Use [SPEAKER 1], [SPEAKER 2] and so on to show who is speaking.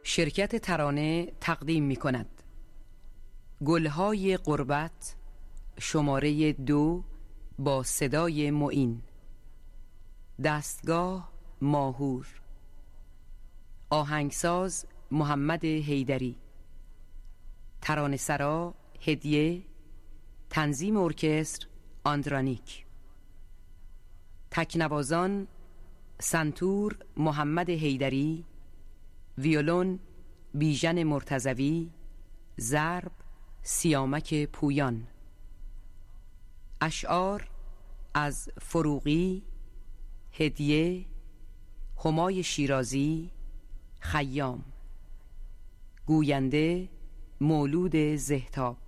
[SPEAKER 1] شرکت ترانه تقدیم می کند گلهای غربت شماره 2 با صدای معین. دستگاه ماهور. آهنگساز محمد حیدری. ترانه‌سرا هدیه. تنظیم ارکستر آندرانیک. تکنوازان سنتور محمد حیدری، ویولون بیژن مرتضوی، ضرب سیامک پویان. اشعار از فروغی، هدیه، همای شیرازی، خیام. گوینده مولود زهتاب.